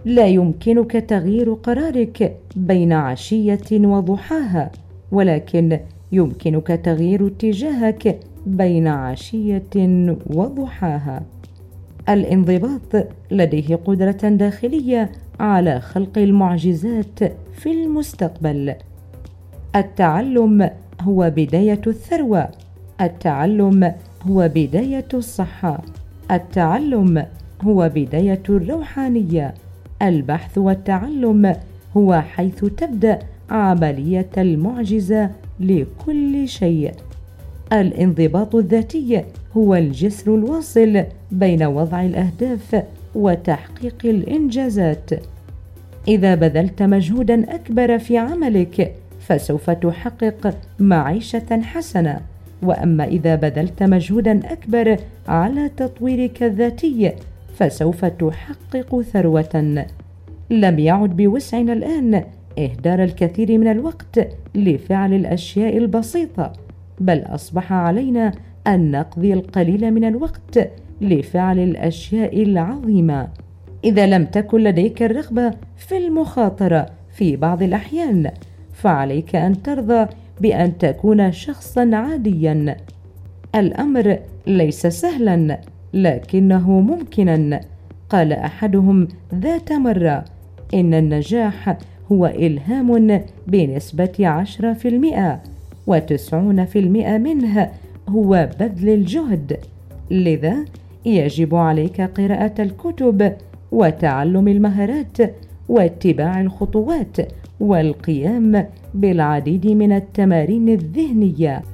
لا يمكنك تغيير قرارك بين عشية وضحاها، ولكن يمكنك تغيير اتجاهك بين عشية وضحاها. الانضباط لديه قدرة داخلية على خلق المعجزات في المستقبل. التعلم هو بداية الثروة. التعلم هو بداية الصحة. التعلم هو بداية الروحانية. البحث والتعلم هو حيث تبدأ عملية المعجزة لكل شيء. الانضباط الذاتي هو الجسر الواصل بين وضع الأهداف وتحقيق الإنجازات. إذا بذلت مجهوداً أكبر في عملك فسوف تحقق معيشة حسنة، وأما إذا بذلت مجهوداً أكبر على تطويرك الذاتي فسوف تحقق ثروة. لم يعد بوسعنا الآن إهدار الكثير من الوقت لفعل الأشياء البسيطة، بل أصبح علينا أن نقضي القليل من الوقت لفعل الأشياء العظيمة. إذا لم تكن لديك الرغبة في المخاطرة في بعض الأحيان، فعليك أن ترضى بأن تكون شخصاً عادياً. الأمر ليس سهلاً لكنه ممكناً. قال أحدهم ذات مرة: إن النجاح هو إلهام بنسبة 10%، و90% منه هو بذل الجهد. لذا يجب عليك قراءة الكتب وتعلم المهارات واتباع الخطوات والقيام بالعديد من التمارين الذهنية.